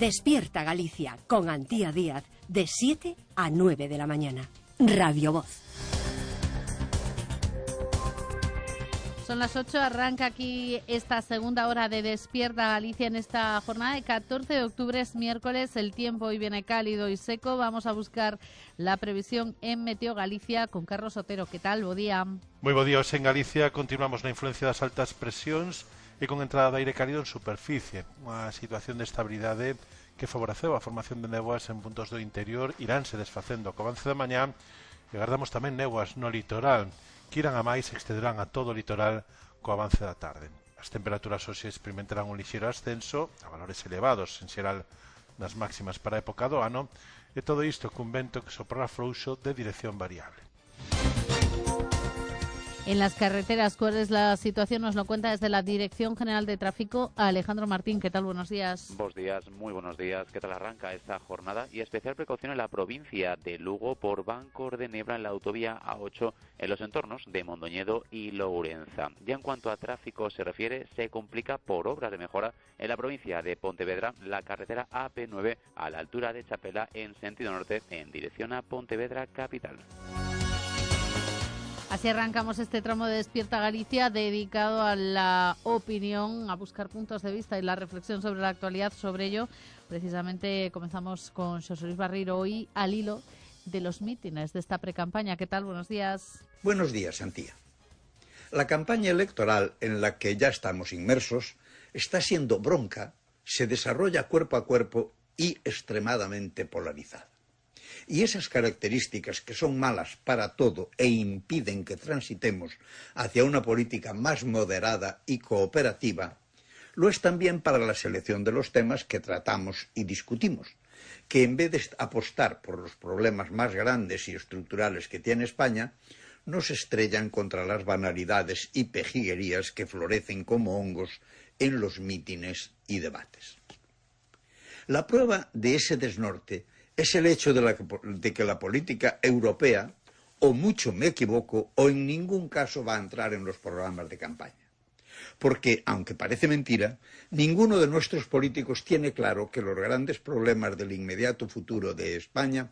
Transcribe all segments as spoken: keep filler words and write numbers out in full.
Despierta Galicia con Antía Díaz de siete a nueve de la mañana. Radio Voz. Son las ocho, arranca aquí esta segunda hora de Despierta Galicia en esta jornada de catorce de octubre, es miércoles, el tiempo hoy viene cálido y seco. Vamos a buscar la previsión en Meteo Galicia con Carlos Otero. ¿Qué tal? Bo día. Moi bo día. Hoxe en Galicia continuamos na influencia das altas presións e con entrada de aire cálido en superficie. Unha situación de estabilidade que favoreceu a formación de néboas en puntos do interior, iránse desfacendo co avance da mañá e agardamos tamén néboas no litoral, que irán a máis e excederán a todo o litoral co avance da tarde. As temperaturas hoxe experimentarán un lixeiro ascenso a valores elevados, en xeral nas máximas para a época do ano, e todo isto cun vento que soprará frouxo de dirección variable. En las carreteras, ¿cuál es la situación? Nos lo cuenta desde la Dirección General de Tráfico Alejandro Martín. ¿Qué tal? Buenos días. Buenos días, muy buenos días. ¿Qué tal arranca esta jornada? Y especial precaución en la provincia de Lugo por bancos de niebla en la autovía A ocho en los entornos de Mondoñedo y Lourenza. Ya en cuanto a tráfico se refiere, se complica por obras de mejora en la provincia de Pontevedra la carretera A P nueve a la altura de Chapela en sentido norte en dirección a Pontevedra capital. Así arrancamos este tramo de Despierta Galicia dedicado a la opinión, a buscar puntos de vista y la reflexión sobre la actualidad. Sobre ello, precisamente comenzamos con Xosé Luis Barreiro hoy al hilo de los mítines de esta precampaña. ¿Qué tal? Buenos días. Buenos días, Antía. La campaña electoral en la que ya estamos inmersos está siendo bronca, se desarrolla cuerpo a cuerpo y extremadamente polarizada. Y esas características que son malas para todo e impiden que transitemos hacia una política más moderada y cooperativa, lo es también para la selección de los temas que tratamos y discutimos, que en vez de apostar por los problemas más grandes y estructurales que tiene España, nos estrellan contra las banalidades y pejiguerías que florecen como hongos en los mítines y debates. La prueba de ese desnorte es el hecho de, la, de que la política europea, o mucho me equivoco, o en ningún caso va a entrar en los programas de campaña. Porque, aunque parece mentira, ninguno de nuestros políticos tiene claro que los grandes problemas del inmediato futuro de España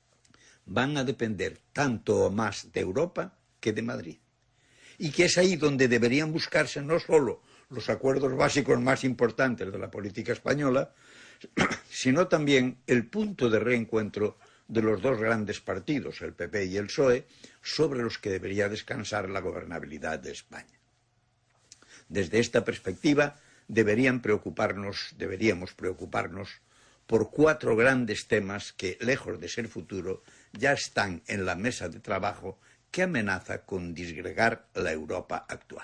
van a depender tanto o más de Europa que de Madrid. Y que es ahí donde deberían buscarse no solo los acuerdos básicos más importantes de la política española, sino también el punto de reencuentro de los dos grandes partidos, el P P y el P S O E, sobre los que debería descansar la gobernabilidad de España. Desde esta perspectiva, deberían preocuparnos, deberíamos preocuparnos por cuatro grandes temas que, lejos de ser futuro, ya están en la mesa de trabajo que amenaza con disgregar la Europa actual.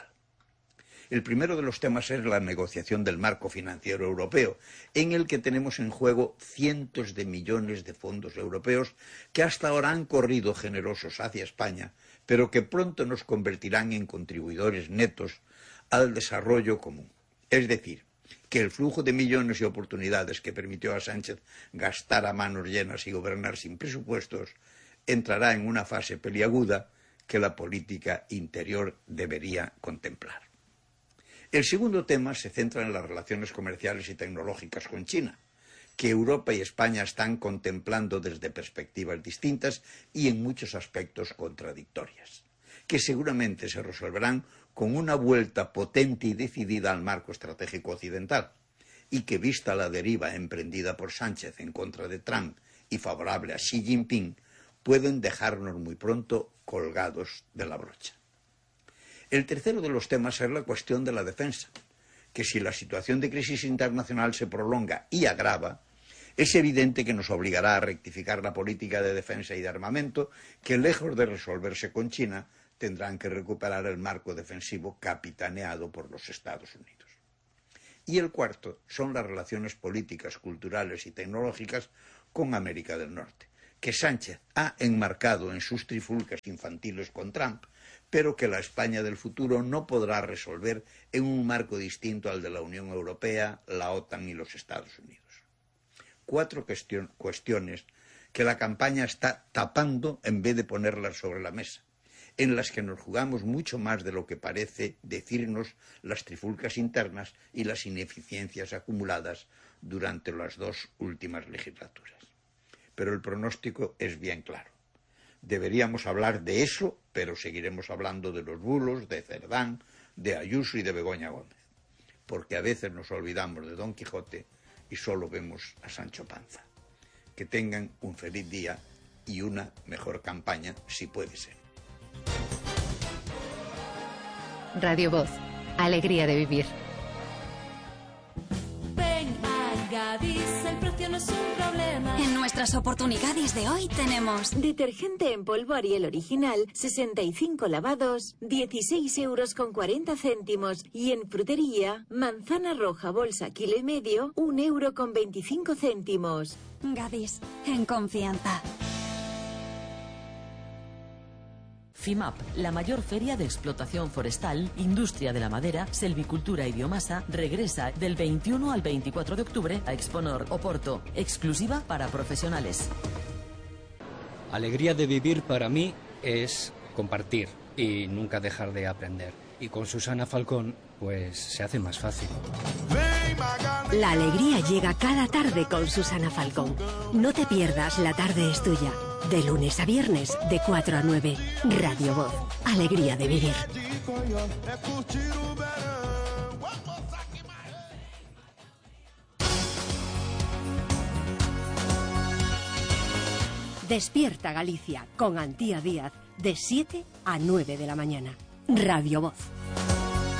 El primero de los temas es la negociación del marco financiero europeo, en el que tenemos en juego cientos de millones de fondos europeos que hasta ahora han corrido generosos hacia España, pero que pronto nos convertirán en contribuidores netos al desarrollo común. Es decir, que el flujo de millones y oportunidades que permitió a Sánchez gastar a manos llenas y gobernar sin presupuestos entrará en una fase peliaguda que la política interior debería contemplar. El segundo tema se centra en las relaciones comerciales y tecnológicas con China, que Europa y España están contemplando desde perspectivas distintas y en muchos aspectos contradictorias, que seguramente se resolverán con una vuelta potente y decidida al marco estratégico occidental, y que, vista la deriva emprendida por Sánchez en contra de Trump y favorable a Xi Jinping, pueden dejarnos muy pronto colgados de la brocha. El tercero de los temas es la cuestión de la defensa, que si la situación de crisis internacional se prolonga y agrava, es evidente que nos obligará a rectificar la política de defensa y de armamento, que lejos de resolverse con China, tendrán que recuperar el marco defensivo capitaneado por los Estados Unidos. Y el cuarto son las relaciones políticas, culturales y tecnológicas con América del Norte, que Sánchez ha enmarcado en sus trifulcas infantiles con Trump, pero que la España del futuro no podrá resolver en un marco distinto al de la Unión Europea, la OTAN y los Estados Unidos. Cuatro cuestiones que la campaña está tapando en vez de ponerlas sobre la mesa, en las que nos jugamos mucho más de lo que parece decirnos las trifulcas internas y las ineficiencias acumuladas durante las dos últimas legislaturas. Pero el pronóstico es bien claro. Deberíamos hablar de eso, pero seguiremos hablando de los bulos, de Cerdán, de Ayuso y de Begoña Gómez, porque a veces nos olvidamos de Don Quijote y solo vemos a Sancho Panza. Que tengan un feliz día y una mejor campaña, si puede ser. Radio Voz, alegría de vivir. Ven a Gadis, el precio no es un problema. En nuestras oportunidades de hoy tenemos detergente en polvo Ariel original, sesenta y cinco lavados, dieciséis euros con cuarenta céntimos. Y en frutería, manzana roja bolsa kilo y medio, un euro con veinticinco céntimos. Gadis, en confianza. FIMAP, la mayor feria de explotación forestal, industria de la madera, selvicultura y biomasa, regresa del veintiuno al veinticuatro de octubre a Exponor, Oporto, exclusiva para profesionales. Alegría de vivir para mí es compartir y nunca dejar de aprender. Y con Susana Falcón, pues se hace más fácil. La alegría llega cada tarde con Susana Falcón. No te pierdas La tarde es tuya. De lunes a viernes, de cuatro a nueve. Radio Voz. Alegría de vivir. Despierta Galicia con Antía Díaz de siete a nueve de la mañana. Radio Voz.